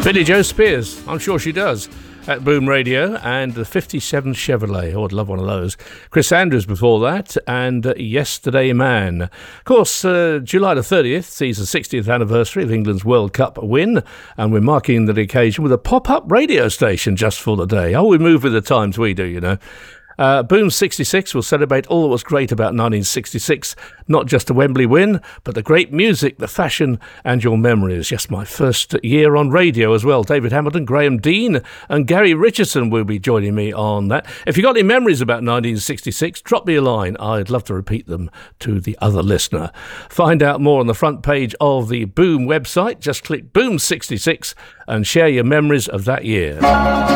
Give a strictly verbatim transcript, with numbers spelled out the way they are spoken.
Billy Joe Spears, I'm sure she does, at Boom Radio, and the fifty-seven Chevrolet. Oh, I'd love one of those. Chris Andrews before that, and uh, Yesterday Man. Of course, uh, July the thirtieth sees the sixtieth anniversary of England's World Cup win, and we're marking the occasion with a pop-up radio station just for the day. Oh, we move with the times, we do, you know. Uh, Boom sixty-six will celebrate all that was great about nineteen sixty-six, not just the Wembley win, but the great music, the fashion, and your memories. Yes, my first year on radio as well. David Hamilton, Graham Dean, and Gary Richardson will be joining me on that. If you've got any memories about nineteen sixty-six, drop me a line. I'd love to repeat them to the other listener. Find out more on the front page of the Boom website. Just click Boom sixty-six and share your memories of that year.